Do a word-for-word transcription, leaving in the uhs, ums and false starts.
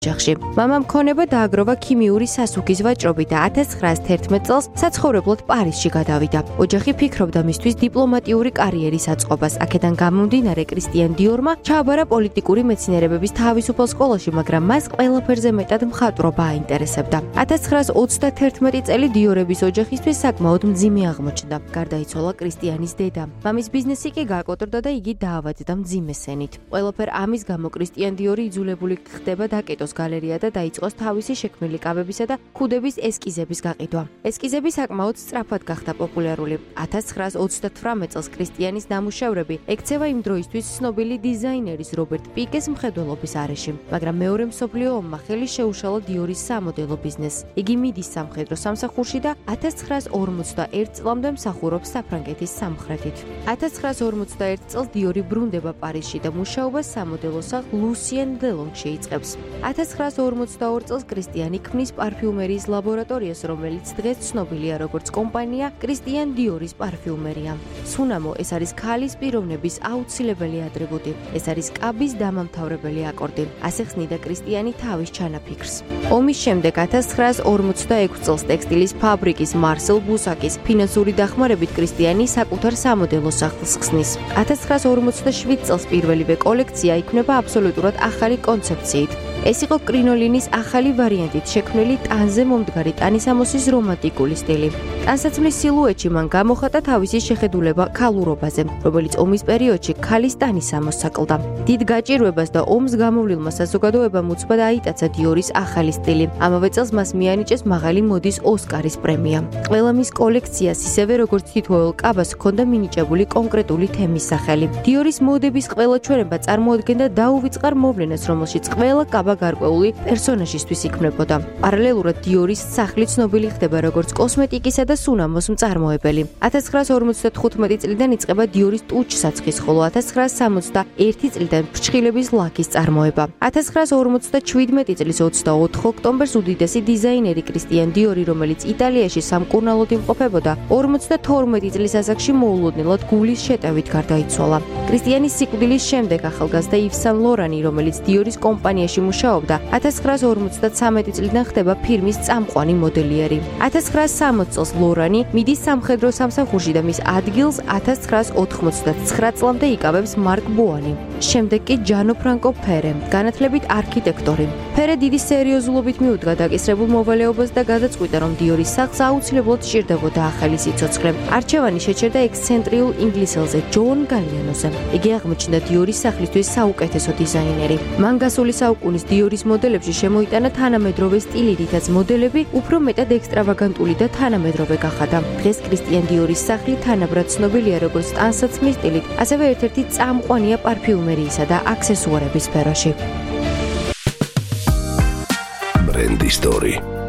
ოჯახში. მამამ ქონება დააგროვა ქიმიური სასუქის ვაჭრობით და ათას ცხრაასი თერთმეტ წელს საცხოვრებლად პარიზში გადავიდა. ოჯახი ფიქრობდა მისთვის დიპლომატიური კარიერის აწყობას. აქედან გამომდინარე კრისტიან დიორმა ჩააბარა პოლიტიკური მეცნიერებების თავისუფალ სკოლაში, მაგრამ მას ყველაფერზე მეტად მხატვრობა აინტერესებდა. ათას ცხრაასი ოცდათერთმეტი წელი დიორების ოჯახისთვის საკმაოდ მძიმე აღმოჩნდა. გარდაიცვალა კრისტიანის დედა. მამის ბიზნესი კი გაკოტრდა და იგი დაავადდა მძიმე სენით. ყველაფერ ამის გამო კრისტიან დიორი იძულებული ხდება დაკეტოს გალერეა და დაიწყოს თავისი შექმნილი კაბებისა და ქუდების ესკიზების გაყიდვა. ესკიზები საკმაოდ სწრაფად გახდა პოპულარული. ათას ცხრაასი ოცდათვრამეტ წელს კრისტიანის ნამუშევრები ექცევა იმ დროისთვის ცნობილი დიზაინერის რობერტ პიკეს მხედველობის არეში, მაგრამ მეორე მსოფლიო ომმა ხელი შეუშალა დიორის სამოდელო ბიზნესს. იგი მიდის სამხედრო სამსახურში და ათას ცხრაასი ორმოცდაერთი წლამდე მსახურობს საფრანგეთის სამხრეთით. ათას ცხრაასი ორმოცდაერთი წელს დიორი ბრუნდება პარიზში და მუშაობას სამოდელო სახლ ლუსიენ დელონში იწყებს. ათას ცხრაასი ორმოცდაორი წელს კრისტიანი ქმნის პარფიუმერიის ლაბორატორიას, რომელიც დღეს ცნობილია როგორც კომპანია კრისტიან დიორის პარფიუმერია. სუნამო ეს არის ქალის პიროვნების აუცილებელი ატრიბუტი. ეს არის კაბის დამამთავრებელი აკორდი. ასე ხსნიდა კრისტიანი თავის ჩანაფიქრს. ომის შემდეგ ათას ცხრაასი ორმოცდაექვსი წელს ტექსტილის ფაბრიკის მარსელ ბუსაკის ფინანსური დახმარებით კრისტიანი საკუთარ სამოდელო სახლს ხსნის. ათას ცხრაასი ორმოცდაშვიდი წელს პირველივე კოლექცია იქმნება აბსოლუტურად ახალი კონცეფციით. ეს იყო კრინოლინის ახალი ვარიანტით შექმნილი ტანზე მომდგარი ტანისამოსის რომანტიკული სტილი. ტანსაცმლის სილუეტში მან გამოხატა თავისი შეხედულება ქალურობაზე, რომელიც ომის პერიოდში ქალის ტანისამოსს აკლდა. დიდ გაჭირვებას და ომს გამოვლილმა საზოგადოებამ უცბად აიტაცა დიორის ახალი სტილი. ამავე წელს მას მიანიჭეს მაღალი მოდის ოსკარის პრემია. ყველა მის კოლექციას, ისევე როგორც თითოეულ კაბას, ჰქონდა მინიჭებული კონკრეტული თემის სახელი. დიორის მოდების ყველა ჩვენება წარმოადგენდა დაუვიწყარ მოვლენას, რომელშიც ყველა კაბა გარკვეული პერსონაჟისთვის იქმნებოდა. პარალელურად დიორის სახლი ცნობილი ხდება როგორც კოსმეტიკისა და სუნამოს მწარმოებელი. ათას ცხრაასი ორმოცდათხუთმეტი წლიდან იწყება დიორის ტუჩ-საცხის, ხოლო ათას ცხრაასი სამოცდაერთი წლიდან ფრჩხილების ლაქის წარმოება. ათას ცხრაასი ორმოცდაჩვიდმეტი წლის ოცდაოთხ ოქტომბერს უდიდესი დიზაინერი კრისტიან დიორი, რომელიც იტალიაში სამკურნალოდ იმყოფებოდა, ორმოცდათორმეტი წლის ასაკში მოულოდნელად გულის შეტევით გარდაიცვალა. კრისტიანის სიკვდილის შემდეგ ახალგაზრდა იվ სან ლორანი, რომელიც დიორის კომპანიაში მუშაობდა, ათას ცხრაასი ორმოცდათვრამეტი წლიდან ხდება ფირმის წამყვანი მოდელიერი. ათას ცხრაასი სამოცი წელს ლორანი მიდის სამხედრო სამსახურში და მის ადგილს ათას ცხრაასი ოთხმოცდათცხრა წლამდე იკავებს მარკ ბოანი. შემდეგ კი ჯანო ფრანკო ფერე, განათლებით არქიტექტორი. ფერე დიდი სერიოზულობით მიუდგა დაკისრებულ მოვალეობას და გადაწყვიტა, რომ დიორის სახლს აუცილებლად სჭირდებოდა ახალი სიცოცხლე. არჩევანი შეჩერდა ექსცენტრიულ ინგლისელზე, ჯონ გალიანოზე. იგი აღმოჩნდა დიორის სახლისთვის საუკეთესო დიზაინერი. მან გასული საუკუნის დიორის მოდელებში შემოიტანა თანამედროვე სტილი, რითაც მოდელები უფრო მეტად ექსტრავაგანტული და თანამედროვე გახადა. დღეს კრისტიან დიორის სახლი თანაბრად ცნობილია როგორც ტანსაცმლის სტილით, ასევე ერთ-ერთი წამყვანია პარფიუმერიისა და აქსესუარების სფეროში. Brand Story.